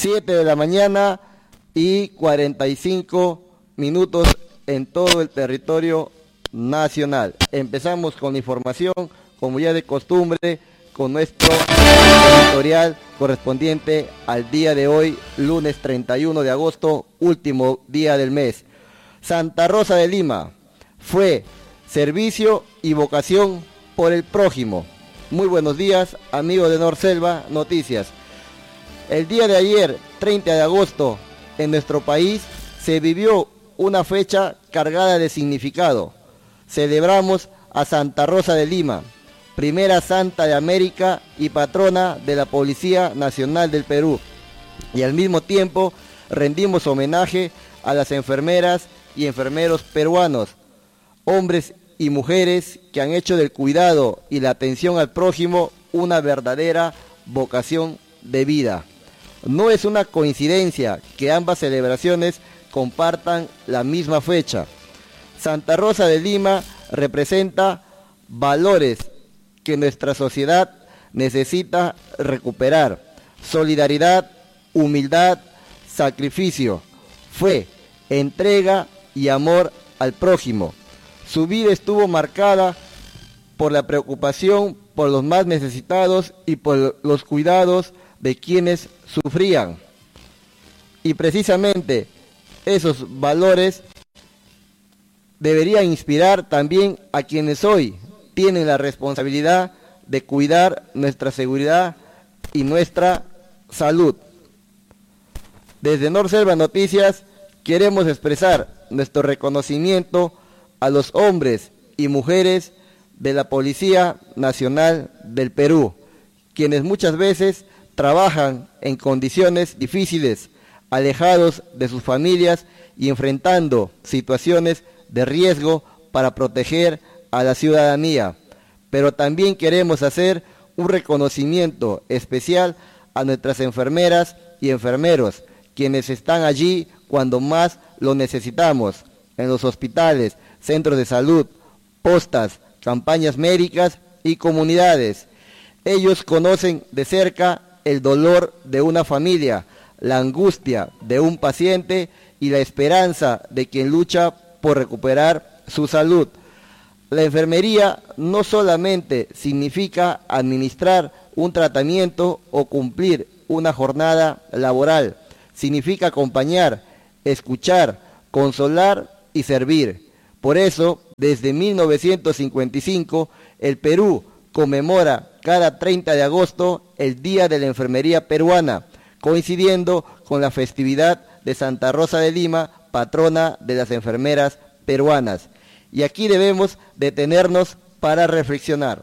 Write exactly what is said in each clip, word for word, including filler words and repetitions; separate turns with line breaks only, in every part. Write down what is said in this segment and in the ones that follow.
siete de la mañana y cuarenta y cinco minutos en todo el territorio nacional. Empezamos con la información, como ya de costumbre, con nuestro editorial correspondiente al día de hoy, lunes treinta y uno de agosto, último día del mes. Santa Rosa de Lima fue servicio y vocación por el prójimo. Muy buenos días, amigos de Norselva Noticias. El día de ayer, treinta de agosto, en nuestro país se vivió una fecha cargada de significado. Celebramos a Santa Rosa de Lima, primera santa de América y patrona de la Policía Nacional del Perú. Y al mismo tiempo rendimos homenaje a las enfermeras y enfermeros peruanos, hombres y mujeres que han hecho del cuidado y la atención al prójimo una verdadera vocación de vida. No es una coincidencia que ambas celebraciones compartan la misma fecha. Santa Rosa de Lima representa valores que nuestra sociedad necesita recuperar: solidaridad, humildad, sacrificio, fe, entrega y amor al prójimo. Su vida estuvo marcada por la preocupación por los más necesitados y por los cuidados de quienes sufrían. Y precisamente esos valores deberían inspirar también a quienes hoy tienen la responsabilidad de cuidar nuestra seguridad y nuestra salud. Desde Norselva Noticias queremos expresar nuestro reconocimiento a los hombres y mujeres de la Policía Nacional del Perú, quienes muchas veces trabajan en condiciones difíciles, alejados de sus familias y enfrentando situaciones de riesgo para proteger a la ciudadanía. Pero también queremos hacer un reconocimiento especial a nuestras enfermeras y enfermeros, quienes están allí cuando más lo necesitamos, en los hospitales, centros de salud, postas, campañas médicas y comunidades. Ellos conocen de cerca el dolor de una familia, la angustia de un paciente y la esperanza de quien lucha por recuperar su salud. La enfermería no solamente significa administrar un tratamiento o cumplir una jornada laboral, significa acompañar, escuchar, consolar y servir. Por eso, desde mil novecientos cincuenta y cinco, el Perú conmemora cada treinta de agosto el Día de la Enfermería Peruana, coincidiendo con la festividad de Santa Rosa de Lima, patrona de las enfermeras peruanas. Y aquí debemos detenernos para reflexionar.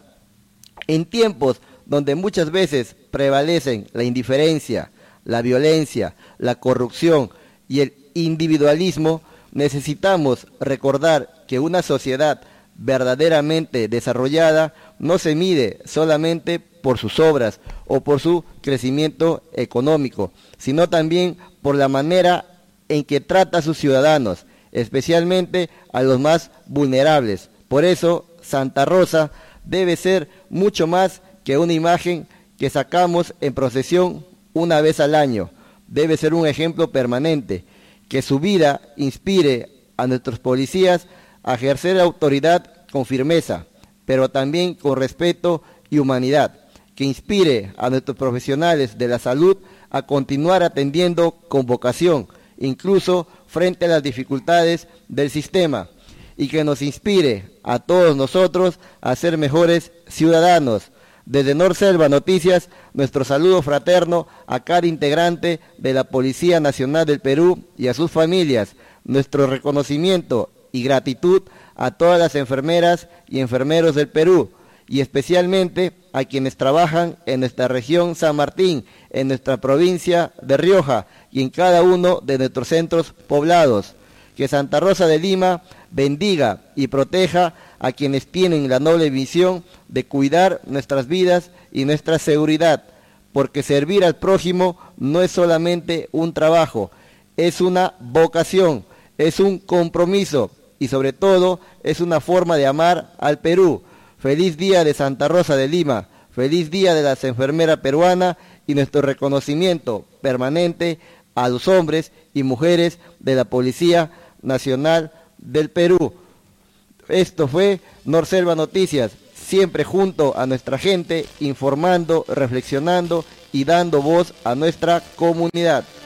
En tiempos donde muchas veces prevalecen la indiferencia, la violencia, la corrupción y el individualismo, necesitamos recordar que una sociedad verdaderamente desarrollada no se mide solamente por sus obras o por su crecimiento económico, sino también por la manera en que trata a sus ciudadanos, especialmente a los más vulnerables. Por eso, Santa Rosa debe ser mucho más que una imagen que sacamos en procesión una vez al año. Debe ser un ejemplo permanente, que su vida inspire a nuestros policías a ejercer la autoridad con firmeza, pero también con respeto y humanidad, que inspire a nuestros profesionales de la salud a continuar atendiendo con vocación, incluso frente a las dificultades del sistema, y que nos inspire a todos nosotros a ser mejores ciudadanos. Desde Norselva Noticias, nuestro saludo fraterno a cada integrante de la Policía Nacional del Perú y a sus familias, nuestro reconocimiento y gratitud a todas las enfermeras y enfermeros del Perú, y especialmente a quienes trabajan en nuestra región San Martín, en nuestra provincia de Rioja y en cada uno de nuestros centros poblados. Que Santa Rosa de Lima bendiga y proteja a quienes tienen la noble misión de cuidar nuestras vidas y nuestra seguridad, porque servir al prójimo no es solamente un trabajo, es una vocación, es un compromiso y sobre todo es una forma de amar al Perú. Feliz día de Santa Rosa de Lima, feliz día de la enfermera peruana y nuestro reconocimiento permanente a los hombres y mujeres de la Policía Nacional del Perú. Esto fue Norselva Noticias, siempre junto a nuestra gente, informando, reflexionando y dando voz a nuestra comunidad.